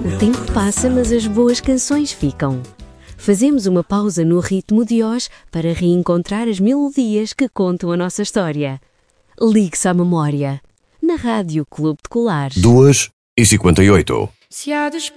O tempo passa, mas as boas canções ficam. Fazemos uma pausa no ritmo de hoje para reencontrar as melodias que contam a nossa história. Ligue-se à memória. Na Rádio Clube de Colares. 2h58. Se há